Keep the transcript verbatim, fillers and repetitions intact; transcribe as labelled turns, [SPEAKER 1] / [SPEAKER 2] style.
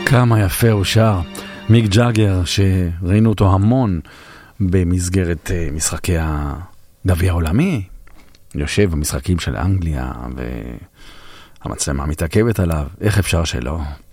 [SPEAKER 1] כמה יפה הוא שר. מיק ג'אגר, שראינו אותו המון במסגרת משחקי הגביע העולמי, יושב במשחקים של אנגליה והמצלמה מתעכבת עליו, איך אפשר שלא?